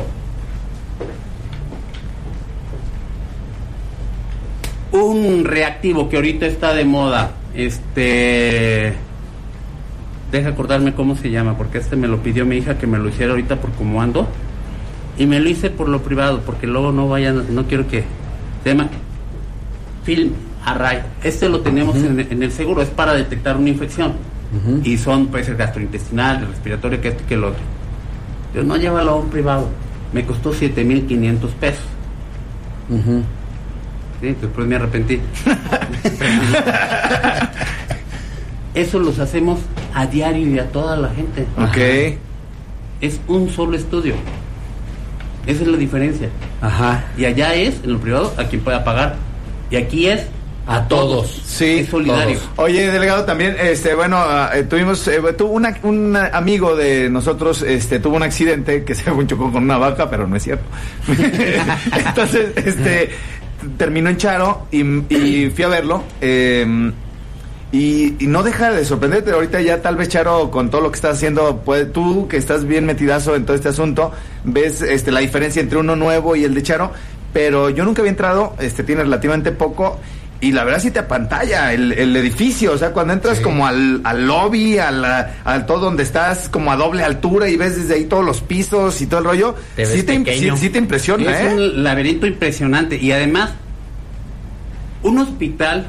un reactivo que ahorita está de moda, este, deja acordarme cómo se llama, porque este me lo pidió mi hija que me lo hiciera ahorita por cómo ando, y me lo hice por lo privado, porque luego no vayan, no quiero que se llama Film Array. Este lo tenemos uh-huh. en, en el seguro, es para detectar una infección, uh-huh. y son, puede ser gastrointestinal, el respiratorio, que este que el otro. Yo no, llévalo a un privado, me costó siete mil quinientos pesos. Uh-huh. Sí, después me arrepentí. Eso los hacemos a diario y a toda la gente. Ok. Es un solo estudio. Esa es la diferencia. Ajá. Y allá es, en lo privado, a quien pueda pagar. Y aquí es a, a todos. todos. Sí. Es solidario. Todos. Oye, delegado, también, este, bueno, uh, tuvimos, eh, tuvo una, un amigo de nosotros, este, tuvo un accidente que se chocó con una vaca, pero no es cierto. Entonces, este, terminó en Charo y, y fui a verlo. Eh, Y, y no deja de sorprenderte. Ahorita ya tal vez, Charo, con todo lo que estás haciendo, pues, tú que estás bien metidazo en todo este asunto, ves este la diferencia entre uno nuevo y el de Charo, pero yo nunca había entrado, este tiene relativamente poco, y la verdad sí te apantalla el, el edificio, o sea, cuando entras sí. como al, al lobby, al, al todo donde estás como a doble altura y ves desde ahí todos los pisos y todo el rollo, te sí, te, sí, sí te impresiona. Es ¿eh? un laberinto impresionante, y además, un hospital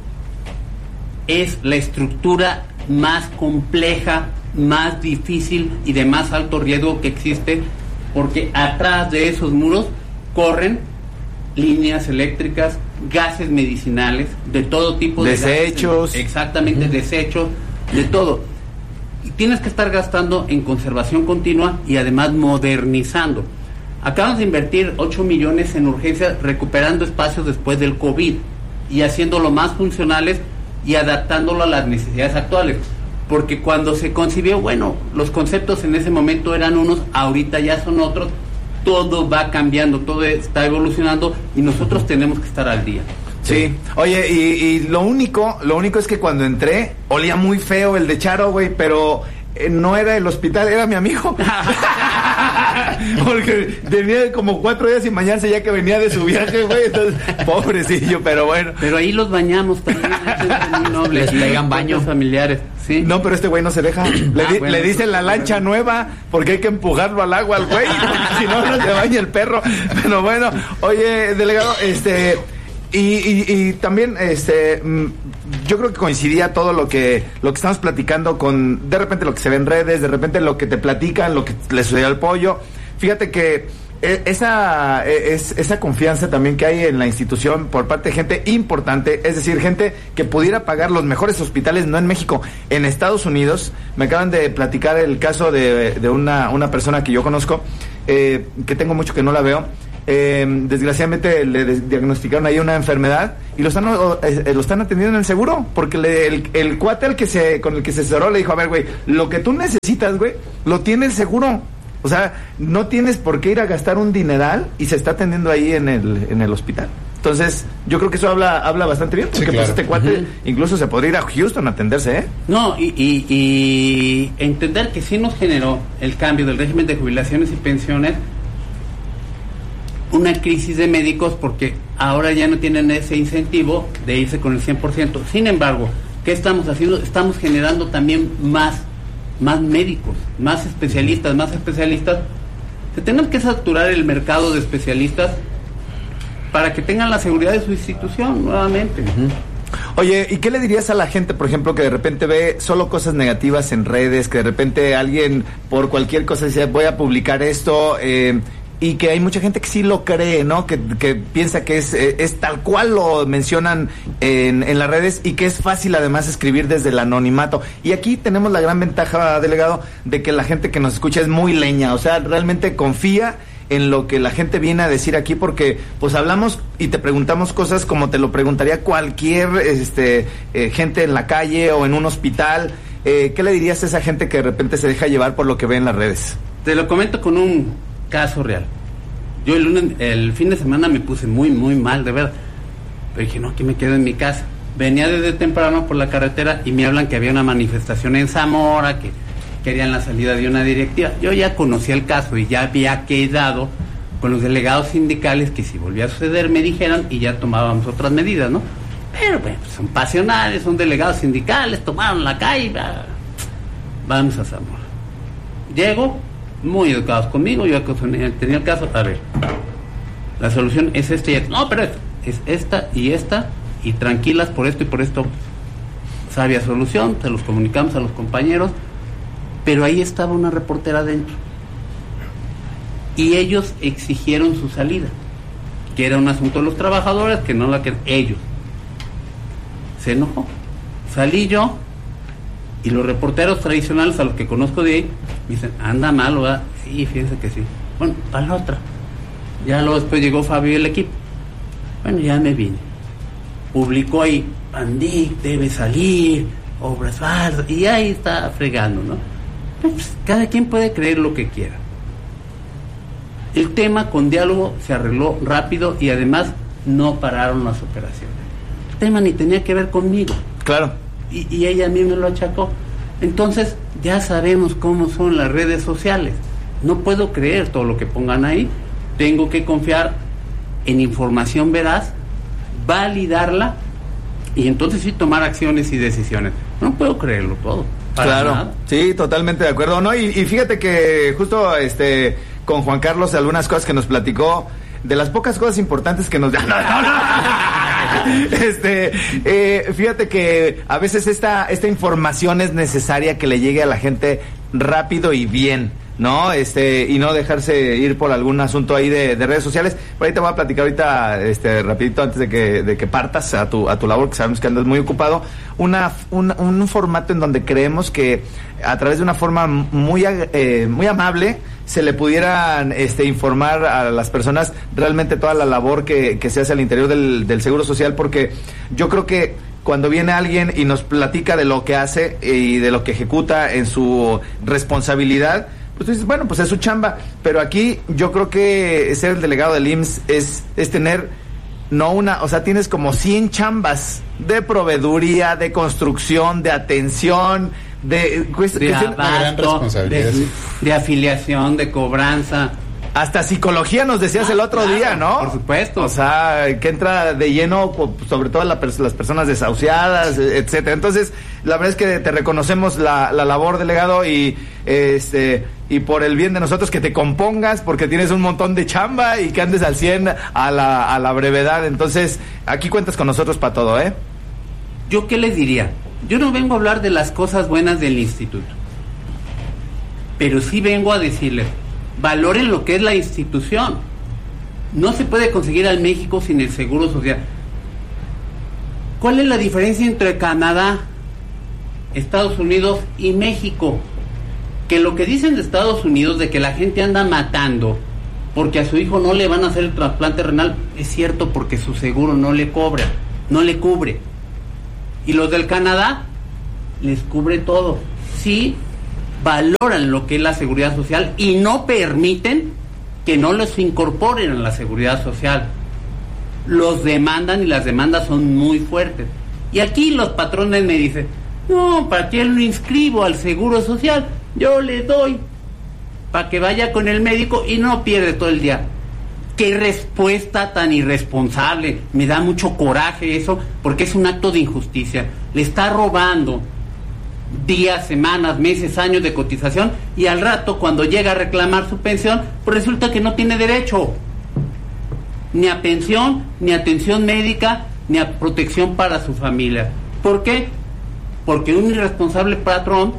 es la estructura más compleja, más difícil y de más alto riesgo que existe, porque atrás de esos muros corren líneas eléctricas, gases medicinales, de todo tipo de desechos. Gases, exactamente, uh-huh. desechos, de todo. Y tienes que estar gastando en conservación continua y además modernizando. Acabamos de invertir ocho millones en urgencias, recuperando espacios después del COVID y haciéndolo más funcionales y adaptándolo a las necesidades actuales, porque cuando se concibió, bueno, los conceptos en ese momento eran unos, ahorita ya son otros, todo va cambiando, todo está evolucionando y nosotros tenemos que estar al día. Sí, oye, y, y lo único, lo único es que cuando entré, olía muy feo el de Charo, güey, pero eh, no era el hospital, era mi amigo. Porque tenía como cuatro días sin bañarse ya que venía de su viaje, güey. Entonces, pobrecillo, pero bueno. Pero ahí los bañamos también. Muy noble. Les pegan baños familiares. Sí. No, pero este güey no se deja. Le, ah, di, bueno, le dicen la lancha nueva porque hay que empujarlo al agua al güey. Si no, no se baña el perro. Pero bueno, oye, delegado, este... Y, y, y también, este, yo creo que coincidía todo lo que lo que estamos platicando con, de repente lo que se ve en redes, de repente lo que te platican, lo que le sucedió al pollo. Fíjate que esa es, esa confianza también que hay en la institución por parte de gente importante, es decir, gente que pudiera pagar los mejores hospitales, no en México, en Estados Unidos. Me acaban de platicar el caso de, de una, una persona que yo conozco, eh, que tengo mucho que no la veo. Eh, desgraciadamente le diagnosticaron ahí una enfermedad y lo están eh, lo están atendiendo en el seguro, porque le, el, el cuate al que se, con el que se asesoró le dijo, a ver, güey, lo que tú necesitas, güey, lo tiene el seguro. O sea, no tienes por qué ir a gastar un dineral y se está atendiendo ahí en el, en el hospital. Entonces, yo creo que eso habla habla bastante bien, porque sí, claro. pues este cuate uh-huh. incluso se podría ir a Houston a atenderse, ¿eh? No, y, y, y entender que sí nos generó el cambio del régimen de jubilaciones y pensiones una crisis de médicos, porque ahora ya no tienen ese incentivo de irse con el cien por ciento. Sin embargo, ¿qué estamos haciendo? Estamos generando también más, más médicos, más especialistas, más especialistas. Se tenemos que saturar el mercado de especialistas para que tengan la seguridad de su institución nuevamente. Uh-huh. Oye, ¿y qué le dirías a la gente, por ejemplo, que de repente ve solo cosas negativas en redes, que de repente alguien por cualquier cosa dice, voy a publicar esto, eh, y que hay mucha gente que sí lo cree, ¿no? Que, que piensa que es, es tal cual lo mencionan en, en las redes, y que es fácil además escribir desde el anonimato. Y aquí tenemos la gran ventaja, delegado, de que la gente que nos escucha es muy leña, o sea, realmente confía en lo que la gente viene a decir aquí, porque pues hablamos y te preguntamos cosas como te lo preguntaría cualquier este eh, gente en la calle o en un hospital. Eh, ¿qué le dirías a esa gente que de repente se deja llevar por lo que ve en las redes? Te lo comento con un caso real. Yo el lunes, el fin de semana me puse muy, muy mal, de verdad. Pero dije, no, aquí me quedo en mi casa. Venía desde temprano por la carretera y me hablan que había una manifestación en Zamora, que querían la salida de una directiva. Yo ya conocía el caso y ya había quedado con los delegados sindicales que si volvía a suceder me dijeran y ya tomábamos otras medidas, ¿no? Pero bueno, pues son pasionales, son delegados sindicales, tomaron la calle, bah, vamos a Zamora. Llego, muy educados conmigo, yo tenía el caso, a ver, la solución es esta y esta. No, pero es esta y esta, y tranquilas por esto y por esto. Sabia solución, se los comunicamos a los compañeros, pero ahí estaba una reportera adentro. Y ellos exigieron su salida, que era un asunto de los trabajadores, que no la que ellos. Se enojó. Salí yo Y los reporteros tradicionales a los que conozco de ahí me dicen, anda mal, ¿verdad? Sí, fíjense que sí. Bueno, para la otra. Ya luego después llegó Fabio y el equipo. Bueno, ya me vine. Publicó ahí, Pandic debe salir, obras falsas, y ahí está fregando, ¿no? Pues, cada quien puede creer lo que quiera. El tema con diálogo se arregló rápido y además no pararon las operaciones. El tema ni tenía que ver conmigo. Claro. Y, y ella a mí me lo achacó. Entonces, ya sabemos cómo son las redes sociales. No puedo creer todo lo que pongan ahí. Tengo que confiar en información veraz, validarla y entonces sí tomar acciones y decisiones. No puedo creerlo todo. Claro, nada. Sí, totalmente de acuerdo. No, y, y fíjate que justo este con Juan Carlos algunas cosas que nos platicó, de las pocas cosas importantes que nos no, no, no. Este, eh, fíjate que a veces esta esta información es necesaria que le llegue a la gente rápido y bien, ¿no? Este, y no dejarse ir por algún asunto ahí de, de redes sociales. Por ahí te voy a platicar ahorita, este, rapidito antes de que, de que partas a tu, a tu labor, que sabemos que andas muy ocupado, una, un, un formato en donde creemos que a través de una forma muy, eh, muy amable se le pudieran, este, informar a las personas realmente toda la labor que, que se hace al interior del, del Seguro Social, porque yo creo que cuando viene alguien y nos platica de lo que hace y de lo que ejecuta en su responsabilidad, pues tú dices, bueno, pues es su chamba, pero aquí yo creo que ser el delegado del I M S S es, es tener, no una, o sea, tienes como cien chambas de proveeduría, de construcción, de atención, de... Pues, de abasto, una gran responsabilidad. De, de afiliación, de cobranza. Hasta psicología nos decías el otro claro, día, ¿no? Por supuesto. O sea, que entra de lleno, sobre todo la, las personas desahuciadas, etcétera. Entonces, la verdad es que te reconocemos la, la labor, delegado, y este y por el bien de nosotros que te compongas, porque tienes un montón de chamba y que andes al cien a la, a la brevedad. Entonces, aquí cuentas con nosotros para todo, ¿eh? ¿Yo qué les diría? Yo no vengo a hablar de las cosas buenas del instituto, pero sí vengo a decirles, valoren lo que es la institución. No se puede conseguir al México sin el Seguro Social. ¿Cuál es la diferencia entre Canadá, Estados Unidos y México? Que lo que dicen de Estados Unidos de que la gente anda matando porque a su hijo no le van a hacer el trasplante renal, es cierto, porque su seguro no le cobra, no le cubre. Y los del Canadá les cubre todo. Sí valoran lo que es la seguridad social y no permiten que no los incorporen a la seguridad social. Los demandan y las demandas son muy fuertes. Y aquí los patrones me dicen, no, ¿para qué lo inscribo al seguro social? Yo le doy para que vaya con el médico y no pierde todo el día. Qué respuesta tan irresponsable. Me da mucho coraje eso, porque es un acto de injusticia. Le está robando días, semanas, meses, años de cotización, y al rato, cuando llega a reclamar su pensión, pues resulta que no tiene derecho ni a pensión, ni a atención médica, ni a protección para su familia. ¿Por qué? Porque un irresponsable patrón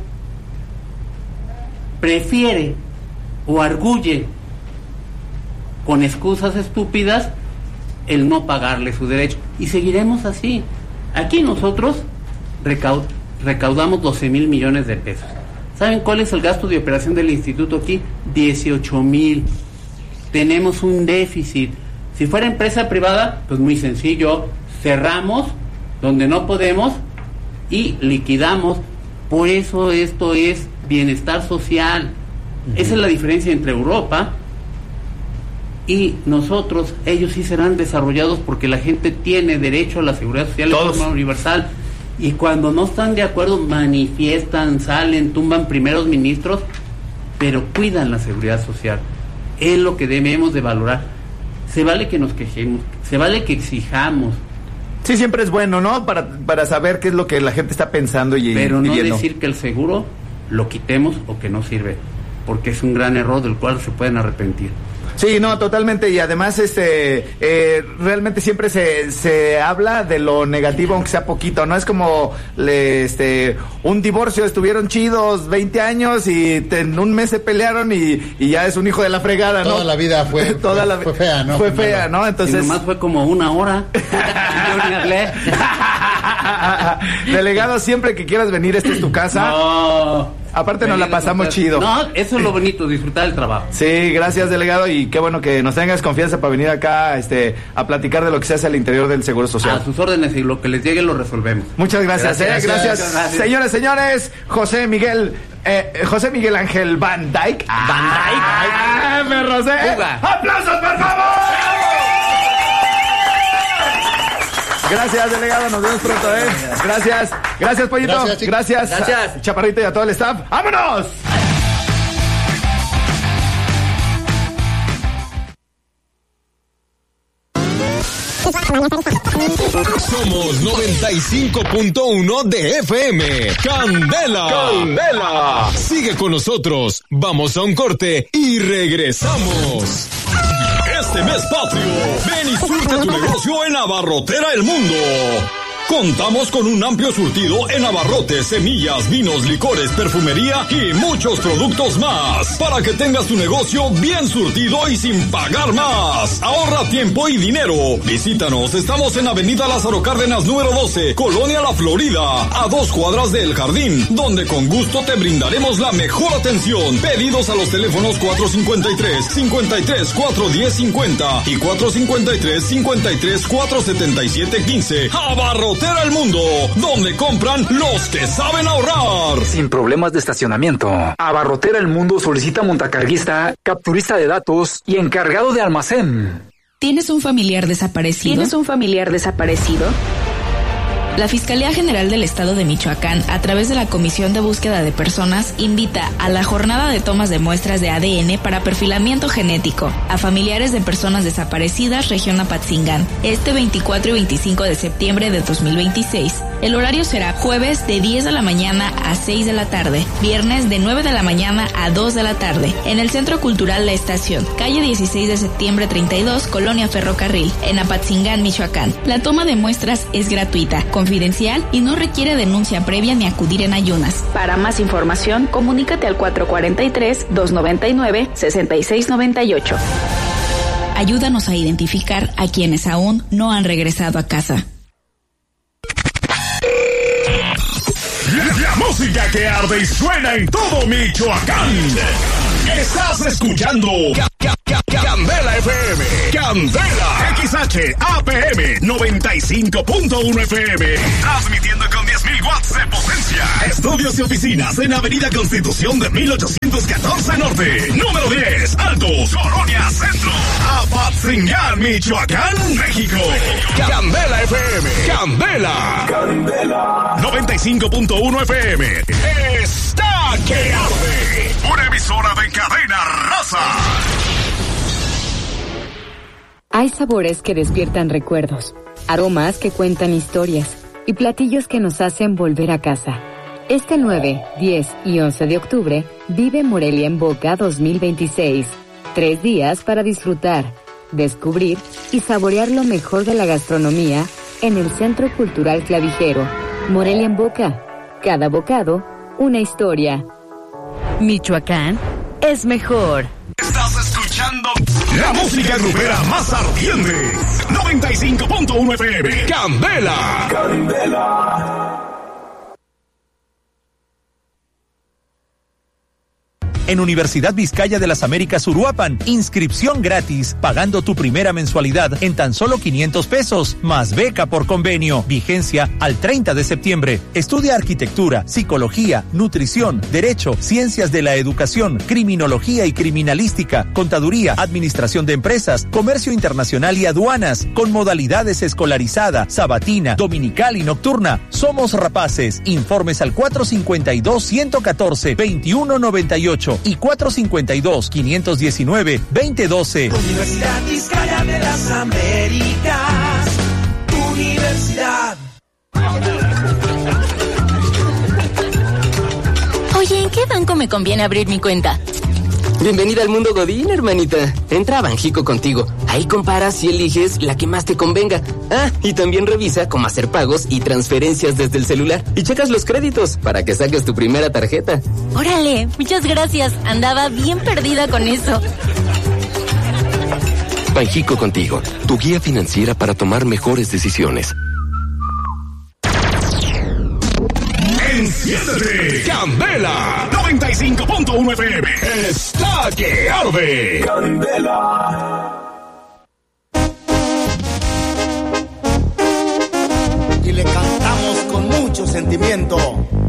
prefiere o arguye con excusas estúpidas el no pagarle su derecho, y seguiremos así. Aquí nosotros recaud- recaudamos doce mil millones de pesos. ¿Saben cuál es el gasto de operación del instituto aquí? dieciocho mil. Tenemos un déficit. Si fuera empresa privada, pues muy sencillo, cerramos donde no podemos y liquidamos. Por eso esto es bienestar social. Uh-huh. Esa es la diferencia entre Europa y nosotros. Ellos sí serán desarrollados porque la gente tiene derecho a la seguridad social de forma universal, y cuando no están de acuerdo manifiestan, salen, tumban primeros ministros, pero cuidan la seguridad social. Es lo que debemos de valorar. Se vale que nos quejemos, se vale que exijamos. Sí, siempre es bueno, ¿no? Para, para saber qué es lo que la gente está pensando y pero no y decir que el seguro lo quitemos o que no sirve, porque es un gran error del cual se pueden arrepentir. Sí, no, totalmente, y además este eh, realmente siempre se se habla de lo negativo, aunque sea poquito, no es como le, este un divorcio, estuvieron chidos veinte años y te, en un mes se pelearon y, y ya es un hijo de la fregada, ¿no? Toda la vida fue, Toda fue, la, fue fea, ¿no? Fue fea, ¿no? Entonces... Y nomás fue como una hora. Yo ni hablé. Delegado, siempre que quieras venir, esta es tu casa. No. Aparte nos la pasamos chido. No, eso es lo bonito, disfrutar el trabajo. Sí, gracias, delegado, y qué bueno que nos tengas confianza para venir acá este, a platicar de lo que se hace al interior del Seguro Social. A sus órdenes, y lo que les llegue lo resolvemos. Muchas gracias, Gracias, eh, gracias. gracias, gracias. Señores, señores, José Miguel, eh, José Miguel Ángel Van Dyke. Van Dyke. ¡Ah, me rosé! Fuga. ¡Aplausos, por favor! Gracias, delegado, nos vemos pronto, ¿eh? Gracias, gracias, Pollito. Gracias, chicos. Gracias, Gracias. Chaparrito, y a todo el staff. ¡Vámonos! Somos noventa y cinco punto uno de F M. Candela. Candela. Sigue con nosotros. Vamos a un corte y regresamos. Este mes patrio, ven y surte tu negocio en Abarrotera El Mundo. Contamos con un amplio surtido en abarrotes, semillas, vinos, licores, perfumería y muchos productos más. Para que tengas tu negocio bien surtido y sin pagar más. Ahorra tiempo y dinero. Visítanos, estamos en Avenida Lázaro Cárdenas número doce, Colonia La Florida, a dos cuadras del Jardín, donde con gusto te brindaremos la mejor atención. Pedidos a los teléfonos cuatro cinco tres, cinco tres, cuatro uno cero cincuenta y cuatro cinco tres, cinco tres, cuatro siete siete uno cinco. Abarrotera El Mundo, donde compran los que saben ahorrar. Sin problemas de estacionamiento. Abarrotera El Mundo solicita montacarguista, capturista de datos y encargado de almacén. ¿Tienes un familiar desaparecido? ¿Tienes un familiar desaparecido? La Fiscalía General del Estado de Michoacán, a través de la Comisión de Búsqueda de Personas, invita a la jornada de tomas de muestras de A D N para perfilamiento genético a familiares de personas desaparecidas, región Apatzingán, este veinticuatro y veinticinco de septiembre de dos mil veintiséis. El horario será jueves de diez de la mañana a seis de la tarde, viernes de nueve de la mañana a dos de la tarde, en el Centro Cultural La Estación, calle dieciséis de septiembre treinta y dos, Colonia Ferrocarril, en Apatzingán, Michoacán. La toma de muestras es gratuita, confidencial y no requiere denuncia previa ni acudir en ayunas. Para más información, comunícate al cuatro cuatro tres, dos nueve nueve, seis seis nueve ocho. Ayúdanos a identificar a quienes aún no han regresado a casa. La música que arde y suena en todo Michoacán. Estás escuchando Ca- Ca- Ca- Candela F M. Candela. X H A P M noventa y cinco punto uno F M. Transmitiendo con diez mil watts de potencia. Estudios y oficinas en Avenida Constitución de mil ochocientos catorce Norte. Número diez, Altos, Colonia Centro. Apatzingán, Michoacán, México. Candela F M. Candela. Candela. noventa y cinco punto uno F M. Está que arde. Una emisora de cadena raza. Hay sabores que despiertan recuerdos, aromas que cuentan historias y platillos que nos hacen volver a casa. Este nueve, diez y once de octubre, vive Morelia en Boca dos mil veintiséis. Tres días para disfrutar, descubrir y saborear lo mejor de la gastronomía en el Centro Cultural Clavijero. Morelia en Boca. Cada bocado, una historia. Michoacán es mejor. Estás escuchando la música grupera más ardiente. noventa y cinco punto uno F M. Candela. Candela. En Universidad Vizcaya de las Américas Uruapan, inscripción gratis, pagando tu primera mensualidad en tan solo quinientos pesos, más beca por convenio, vigencia al treinta de septiembre. Estudia arquitectura, psicología, nutrición, derecho, ciencias de la educación, criminología y criminalística, contaduría, administración de empresas, comercio internacional y aduanas, con modalidades escolarizada, sabatina, dominical y nocturna. Somos rapaces. Informes al cuatro cinco dos, uno uno cuatro, veintiuno noventa y ocho. Y cuatro cinco dos, quinientos diecinueve, veinte doce. Universidad Vizcaya de las Américas. Universidad. Oye, ¿en qué banco me conviene abrir mi cuenta? Bienvenida al mundo Godín, hermanita. Entra a Banjico Contigo. Ahí comparas y eliges la que más te convenga. Ah, y también revisa cómo hacer pagos y transferencias desde el celular. Y checas los créditos para que saques tu primera tarjeta. Órale, muchas gracias. Andaba bien perdida con eso. Banjico Contigo, tu guía financiera para tomar mejores decisiones. Enciéndete, Candela noventa y cinco punto uno F M. Está que arde. Candela. Y le cantamos con mucho sentimiento